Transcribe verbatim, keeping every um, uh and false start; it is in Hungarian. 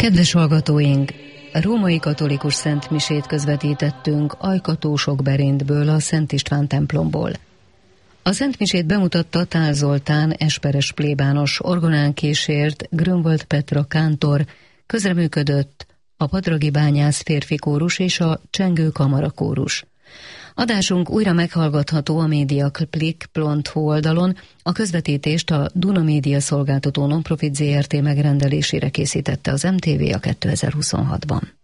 Kedves hallgatóink! Római katolikus szentmisét közvetítettünk Ajkatósok Berendből, a Szent István templomból. A szentmisét bemutatta Tál Zoltán, esperes plébános, orgonán kísért Grünwald Petra kántor, közreműködött a Padragi Bányász férfi kórus és a Csengő kamara kórus. Adásunk újra meghallgatható a mediaclick pont hu oldalon, a közvetítést a Duna Média Szolgáltató Nonprofit Zrt. Megrendelésére készítette az em té vé a kétezer-huszonhatban.